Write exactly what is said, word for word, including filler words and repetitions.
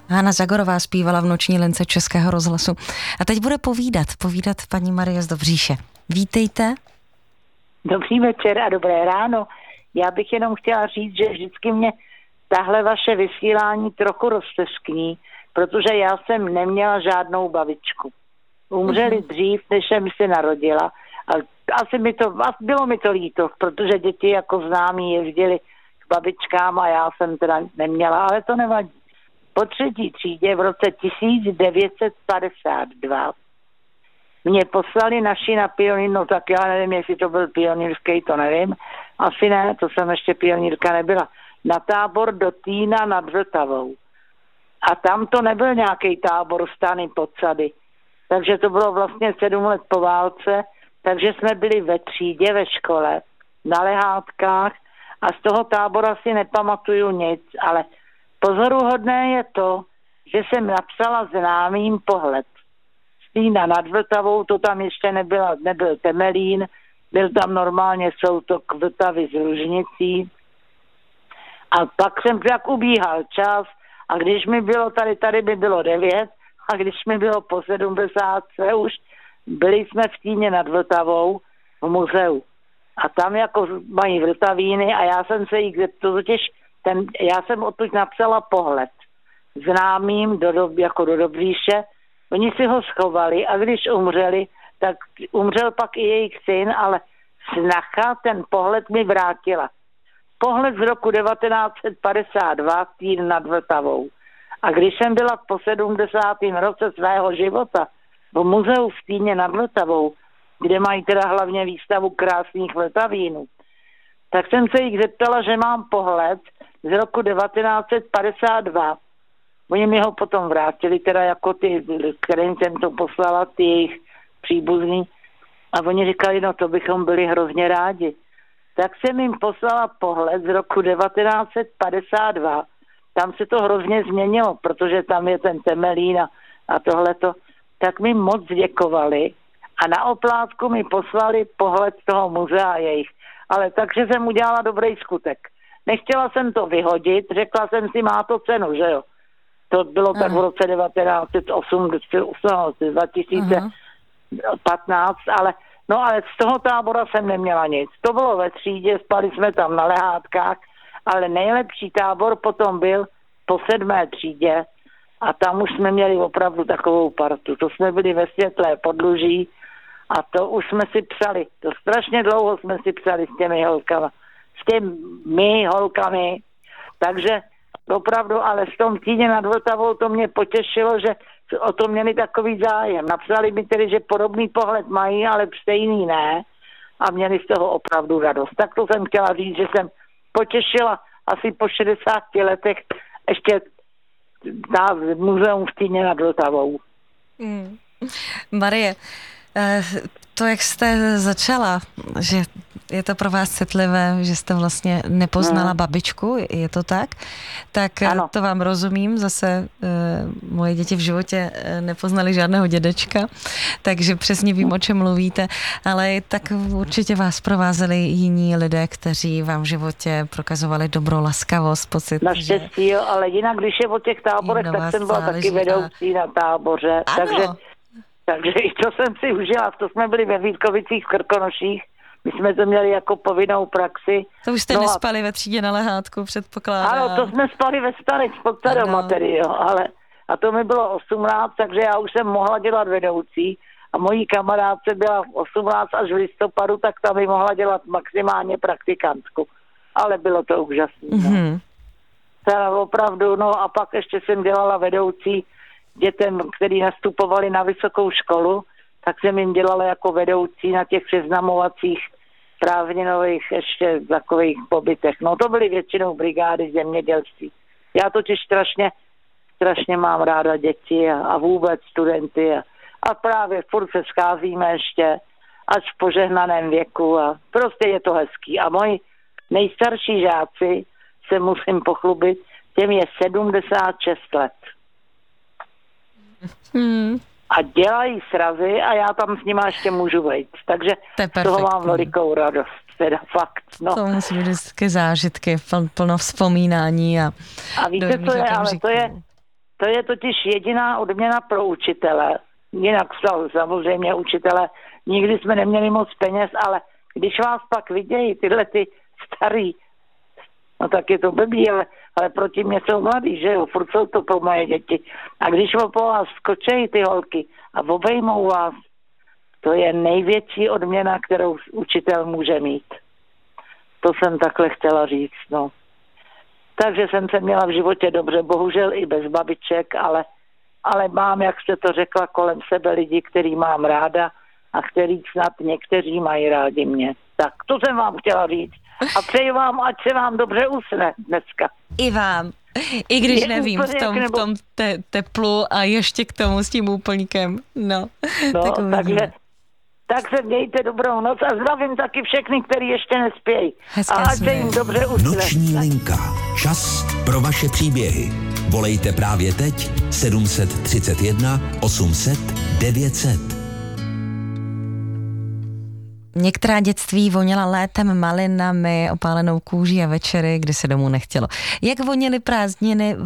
Hana Zagorová zpívala v Noční lince Českého rozhlasu. A teď bude povídat, povídat paní Marie z Dobříše. Vítejte. Dobrý večer a dobré ráno. Já bych jenom chtěla říct, že vždycky mě tahle vaše vysílání trochu rozteskní, protože já jsem neměla žádnou babičku. Umřeli mm-hmm. dřív, než jsem se narodila. A asi mi to, bylo mi to líto, protože děti jako známí jezdili k babičkám a já jsem teda neměla, ale to nevadí. Po třetí třídě v roce tisíc devět set padesát dva mě poslali naši na pionýr, no tak já nevím, jestli to byl pionýrský, to nevím. Asi ne, to jsem ještě pionýrka nebyla. Na tábor do Týna nad Vltavou. A tam to nebyl nějaký tábor stany pod sady. Takže to bylo vlastně sedm let po válce, takže jsme byli ve třídě, ve škole, na lehátkách a z toho tábora si nepamatuju nic, ale pozoruhodné je to, že jsem napsala známým pohled. Týna nad Vltavou, to tam ještě nebyla, nebyl Temelín, byl tam normálně soutok Vltavy s Lužnicí. A pak jsem tak ubíhal čas a když mi bylo tady, tady by bylo devět a když mi bylo po sedmdesát už, byli jsme v Týně nad Vltavou v muzeu. A tam jako mají Vltavíny a já jsem se jich zeptal, totiž ten, já jsem odtud napsala pohled známým do, do, jako do Dobříše. Oni si ho schovali a když umřeli, tak umřel pak i jejich syn, ale snacha ten pohled mi vrátila. Pohled z roku devatenáct set padesát dva Týn nad Vltavou. A když jsem byla po sedmdesátém roce svého života v muzeu v Týně nad Vltavou, kde mají teda hlavně výstavu krásných Vltavínů, tak jsem se jich zeptala, že mám pohled z roku devatenáct set padesát dva. Oni mi ho potom vrátili, teda jako ty, kterým jsem to poslala, ty jejich příbuzní. A oni říkali, no to bychom byli hrozně rádi. Tak jsem jim poslala pohled z roku devatenáct set padesát dva. Tam se to hrozně změnilo, protože tam je ten Temelín a, a tohleto. Tak mi moc děkovali a na oplátku mi poslali pohled toho muzea jejich. Ale takže jsem udělala dobrý skutek. Nechtěla jsem to vyhodit, řekla jsem si, má to cenu, že jo. To bylo tak v roce devatenáct set osmdesát, dva tisíce patnáct, ale no ale z toho tábora jsem neměla nic. To bylo ve třídě, spali jsme tam na lehátkách, ale nejlepší tábor potom byl po sedmé třídě a tam už jsme měli opravdu takovou partu. To jsme byli ve Světlé Podluží a to už jsme si psali. To strašně dlouho jsme si psali s těmi holkama. S těmi holkami. Takže opravdu, ale v tom Týně nad Vltavou to mě potěšilo, že o to měli takový zájem. Napsali mi tedy, že podobný pohled mají, ale stejný ne. A měli z toho opravdu radost. Tak to jsem chtěla říct, že jsem potěšila asi po šedesáti letech ještě na muzeum v Týně nad Vltavou. Hmm. Marie, to, jak jste začala, že je to pro vás citlivé, že jste vlastně nepoznala hmm. babičku, je to tak? Tak ano. To vám rozumím, zase e, moje děti v životě nepoznali žádného dědečka, takže přesně vím, o čem mluvíte, ale tak určitě vás provázeli jiní lidé, kteří vám v životě prokazovali dobrou laskavost, pocit. Naštěstí, že... jo, ale jinak, když je o těch táborech, tak jsem byla taky vedoucí a... na táboře, ano. takže Takže i to jsem si užila, to jsme byli ve Vítkovicích v Krkonoších, my jsme to měli jako povinnou praxi. To už jste no nespali a... ve třídě na lehátku, předpokládám. Ano, to jsme spali ve Stanic pod Staromatery, jo, ale a to mi bylo osmnáct, takže já už jsem mohla dělat vedoucí a mojí kamarádce byla osmnáct až v listopadu, tak tam mi mohla dělat maximálně praktikantku. Ale bylo to úžasné. Mm-hmm. No. Teda opravdu, no a pak ještě jsem dělala vedoucí dětem, který nastupovali na vysokou školu, tak jsem jim dělala jako vedoucí na těch seznamovacích prázdninových ještě takových pobytech. No to byly většinou brigády zemědělství. Já totiž strašně, strašně mám ráda děti a, a vůbec studenty a, a právě furt se scházíme ještě až v požehnaném věku a prostě je to hezký. A moji nejstarší žáci, se musím pochlubit, těm je sedmdesát šest let. Hmm. A dělají srazy a já tam s nima ještě můžu vejít. Takže z toho mám velikou radost. Teda fakt. No. To musí být vždycky zážitky, plno vzpomínání. A, a víte, co je, ale to je, to je totiž jediná odměna pro učitele. Jinak samozřejmě učitele, nikdy jsme neměli moc peněz, ale když vás pak vidějí tyhle ty starý, no tak je to blbý, ale, ale proti mě jsou mladý, že jo, furt jsou to pro moje děti. A když po vás skočejí ty holky a obejmou vás, to je největší odměna, kterou učitel může mít. To jsem takhle chtěla říct, no. Takže jsem se měla v životě dobře, bohužel i bez babiček, ale, ale mám, jak jste to řekla, kolem sebe lidi, který mám ráda a který snad někteří mají rádi mě. Tak, to jsem vám chtěla říct. A přeji vám, ať se vám dobře usne dneska. I vám. I když je nevím, v tom, nebo... v tom te, teplu a ještě k tomu s tím úplňkem. No, no tak takže, tak se mějte dobrou noc a zdravím taky všechny, kteří ještě nespějí. A ať se jim dobře usne. Noční linka. Čas pro vaše příběhy. Volejte právě teď sedm tři jedna osm set devět set. Některá dětství voněla létem, malinami, opálenou kůží a večery, kdy se domů nechtělo. Jak voněly prázdniny